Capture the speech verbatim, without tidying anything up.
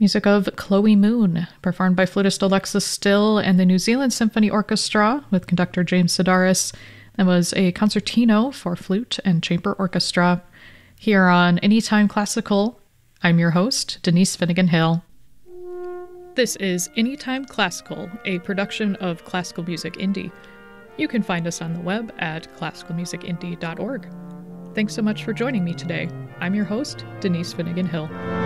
Music of Chloe Moon, performed by flutist Alexis Still and the New Zealand Symphony Orchestra with conductor James Sedaris. That was a concertino for flute and chamber orchestra. Here on Anytime Classical, I'm your host, Denise Finnegan Hill. This is Anytime Classical, a production of Classical Music Indie. You can find us on the web at classical music indie dot org. Thanks so much for joining me today. I'm your host, Denise Finnegan Hill.